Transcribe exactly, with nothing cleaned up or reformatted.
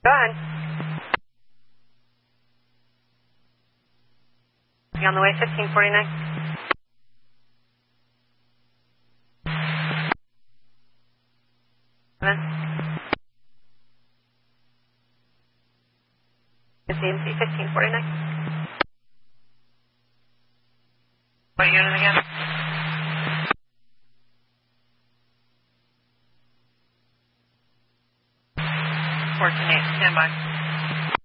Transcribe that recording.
Go ahead. You on the way, fifteen forty-nine? It's E M C fifteen forty-nine. What unit again? fourteen eight, stand by.